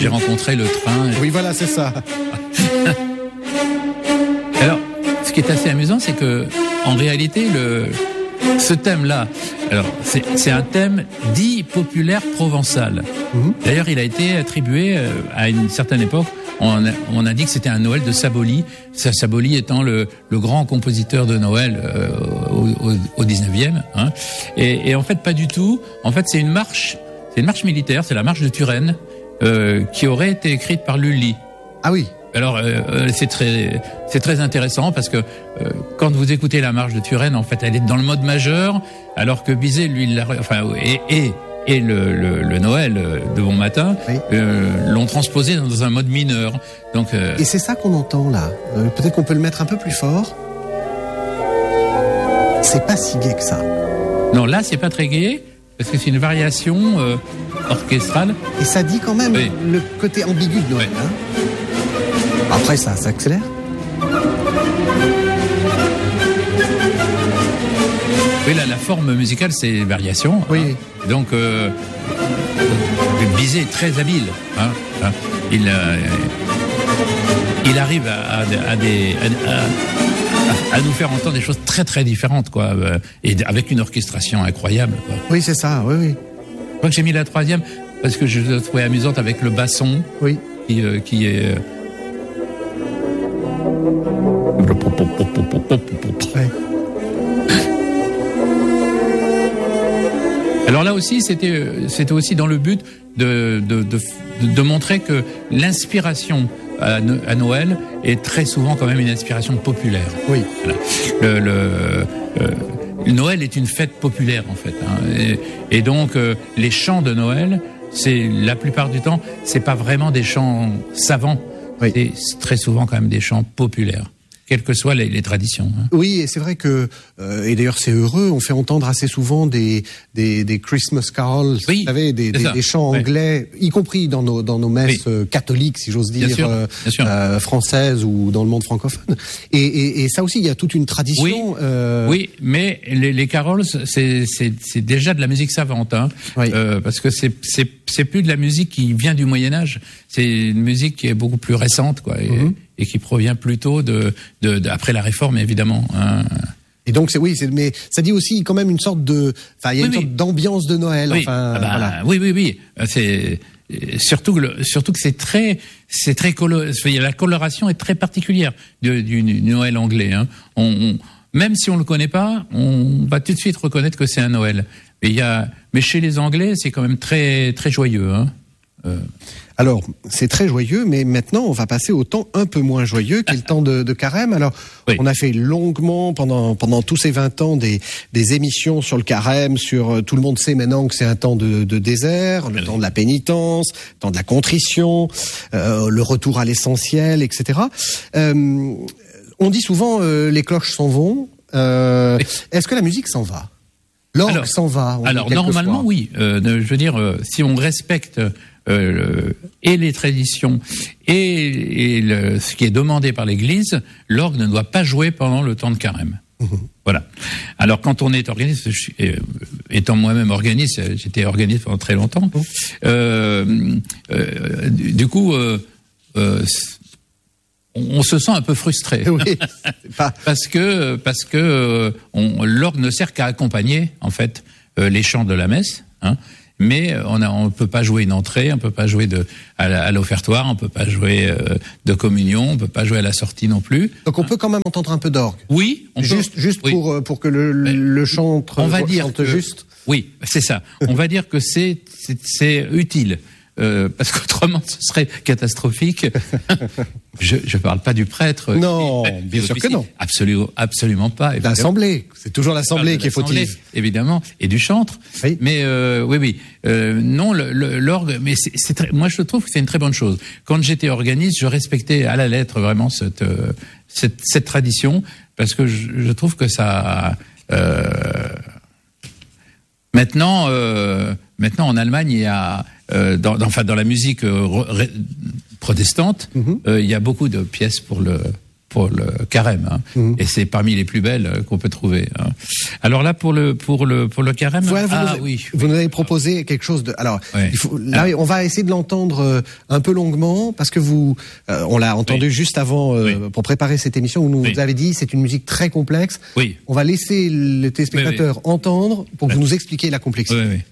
j'ai rencontré le train. Oui, voilà, c'est ça. Alors, ce qui est assez amusant, c'est que, en réalité, ce thème-là, alors, c'est un thème dit populaire provençal. D'ailleurs, il a été attribué à une certaine époque. On a dit que c'était un Noël de Saboli. Saboli étant le grand compositeur de Noël au 19e. Hein. Et en fait, pas du tout. En fait, c'est une marche militaire. C'est la marche de Turenne qui aurait été écrite par Lully. Ah oui. Alors c'est très intéressant parce que quand vous écoutez la marche de Turenne, en fait, elle est dans le mode majeur, alors que Bizet, lui, et le Noël de Bon Matin, oui, l'ont transposé dans un mode mineur. Donc et c'est ça qu'on entend là. Peut-être qu'on peut le mettre un peu plus fort. C'est pas si gai que ça. Non, là c'est pas très gai parce que c'est une variation orchestrale. Et ça dit quand même le côté ambigu de Noël. Hein. Après ça s'accélère. Oui, là, la forme musicale, c'est variation. Oui. Hein. Donc, Bizet est très habile. Hein. Il arrive à nous faire entendre des choses très très différentes, quoi, et avec une orchestration incroyable, quoi. Oui, c'est ça. Oui, oui. Je crois que j'ai mis la troisième parce que je la trouvais amusante avec le basson. Oui. Qui est. Ouais. Alors là aussi, c'était aussi dans le but de montrer que l'inspiration à Noël est très souvent quand même une inspiration populaire. Oui. Voilà. Noël est une fête populaire en fait, hein, et donc les chants de Noël, c'est la plupart du temps, c'est pas vraiment des chants savants, oui, c'est très souvent quand même des chants populaires, quelles que soient les traditions. Hein. Oui, et c'est vrai que, et d'ailleurs c'est heureux, on fait entendre assez souvent des Christmas carols, oui, vous savez, des chants anglais, y compris dans nos messes catholiques, si j'ose dire, bien sûr. Françaises ou dans le monde francophone. Et ça aussi, il y a toute une tradition. Oui, mais les carols, c'est déjà de la musique savante, hein, oui, parce que c'est plus de la musique qui vient du Moyen Âge, c'est une musique qui est beaucoup plus récente, quoi. Et qui provient plutôt après la Réforme, évidemment. Hein. Et donc mais ça dit aussi quand même une sorte il y a une sorte d'ambiance de Noël. Oui. Enfin, voilà. Oui. C'est surtout que c'est très la coloration est très particulière du Noël anglais. Hein. Même si on le connaît pas, on va tout de suite reconnaître que c'est un Noël. Mais chez les Anglais, c'est quand même très très joyeux. Hein. Alors, c'est très joyeux, mais maintenant, on va passer au temps un peu moins joyeux, qui est le temps de Carême. Alors, oui, on a fait longuement, pendant tous ces 20 ans, des émissions sur le Carême, sur tout le monde sait maintenant que c'est un temps de désert, le temps de la pénitence, le temps de la contrition, le retour à l'essentiel, etc. On dit souvent, les cloches s'en vont. Est-ce que la musique s'en va? L'orgue s'en va? Alors, normalement, oui. Je veux dire, si on respecte et les traditions et ce qui est demandé par l'Église, l'orgue ne doit pas jouer pendant le temps de Carême. Voilà. Alors quand on est organiste, étant moi-même organiste, j'étais organiste pendant très longtemps. Du coup, on se sent un peu frustré. Oui, parce que l'orgue ne sert qu'à accompagner en fait les chants de la messe. Hein. Mais on peut pas jouer une entrée, on peut pas jouer à l'offertoire, on peut pas jouer de communion, on peut pas jouer à la sortie non plus. Donc on peut quand même entendre un peu d'orgue. Oui, juste oui, pour que le chantre chante juste. Oui, c'est ça. On va dire que c'est utile. Parce qu'autrement ce serait catastrophique. Je parle pas du prêtre. Non, bien sûr que non. Absolument pas. L'assemblée, c'est toujours l'assemblée qui est fautive. Évidemment, et du chantre. Oui. Mais oui. Non, l'orgue. Mais moi, je trouve que c'est une très bonne chose. Quand j'étais organiste, je respectais à la lettre vraiment cette tradition parce que je trouve que ça. Maintenant, en Allemagne, il y a dans la musique protestante, il y a beaucoup de pièces pour carême, hein. Et c'est parmi les plus belles qu'on peut trouver. Hein. Alors là pour le carême, voilà, vous nous avez proposé quelque chose de. Alors là, on va essayer de l'entendre un peu longuement parce que on l'a entendu juste avant pour préparer cette émission où vous avez dit c'est une musique très complexe. Oui. On va laisser les téléspectateurs entendre pour que vous nous expliquiez la complexité. Oui.